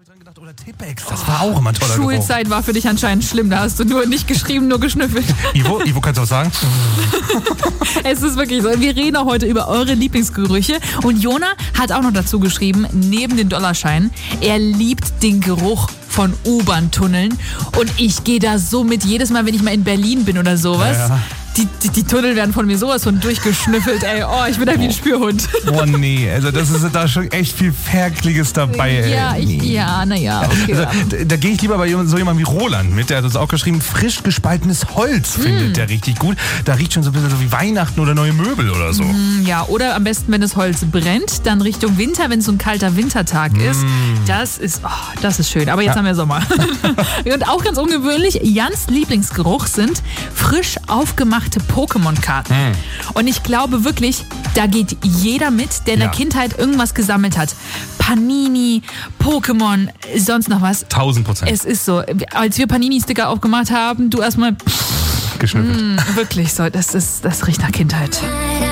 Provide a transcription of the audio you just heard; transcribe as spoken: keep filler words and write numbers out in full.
dran gedacht, oder Tippex, das war auch immer ein toller Geruch. Schulzeit war für dich anscheinend schlimm, da hast du nur nicht geschrieben, nur geschnüffelt. Ivo, Ivo, kannst du was sagen? Es ist wirklich so. Wir reden auch heute über eure Lieblingsgerüche. Und Jona hat auch noch dazu geschrieben, neben den Dollarscheinen, er liebt den Geruch von U-Bahn-Tunneln. Und ich gehe da so mit, jedes Mal, wenn ich mal in Berlin bin oder sowas. Ja, ja. Die, die, die Tunnel werden von mir sowas von durchgeschnüffelt, ey. Oh, ich bin da wie ein Spürhund. Oh nee, also das ist da schon echt viel Ferkliges dabei. Ja, ey. ich, ja, naja, okay. Also, da, da gehe ich lieber bei so jemandem wie Roland mit, der hat uns auch geschrieben, frisch gespaltenes Holz findet der richtig gut. Da riecht schon so ein bisschen so wie Weihnachten oder neue Möbel oder so. Ja, oder am besten, wenn das Holz brennt, dann Richtung Winter, wenn es so ein kalter Wintertag ist. Das ist, oh, das ist schön. Aber jetzt Ja. haben wir Sommer. Und auch ganz ungewöhnlich, Jans Lieblingsgeruch sind frisch aufgemachte Pokémon-Karten. Hm. Und ich glaube wirklich, da geht jeder mit, der in Ja. der Kindheit irgendwas gesammelt hat. Panini, Pokémon, sonst noch was. Tausend Prozent Es ist so, als wir Panini-Sticker aufgemacht haben, du erstmal geschnüffelt. wirklich so, das ist, das riecht nach Kindheit.